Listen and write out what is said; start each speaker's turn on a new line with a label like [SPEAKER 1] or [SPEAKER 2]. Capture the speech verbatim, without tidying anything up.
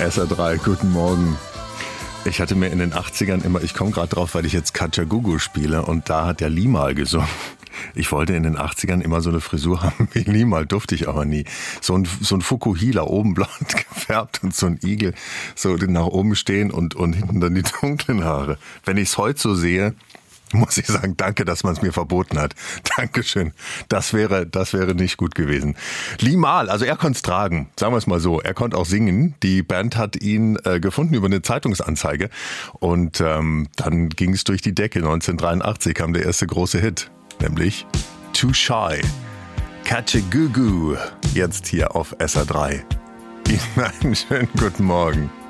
[SPEAKER 1] S R drei, guten Morgen. Ich hatte mir in den achtzigern immer, ich komme gerade drauf, weil ich jetzt Kajagoogoo spiele und da hat ja Limahl gesungen. Ich wollte in den achtzigern immer so eine Frisur haben wie Limahl, durfte ich aber nie. So ein, so ein Fukuhila, oben blond gefärbt und so ein Igel, so nach oben stehen und, und hinten dann die dunklen Haare. Wenn ich es heute so sehe, muss ich sagen, danke, dass man es mir verboten hat. Dankeschön. Das wäre, das wäre nicht gut gewesen. Limahl, also er konnte es tragen, sagen wir es mal so. Er konnte auch singen. Die Band hat ihn äh, gefunden über eine Zeitungsanzeige. Und ähm, dann ging es durch die Decke. neunzehnhundertdreiundachtzig kam der erste große Hit, nämlich Too Shy. Kajagoogoo, jetzt hier auf S R drei. Ihnen einen schönen guten Morgen.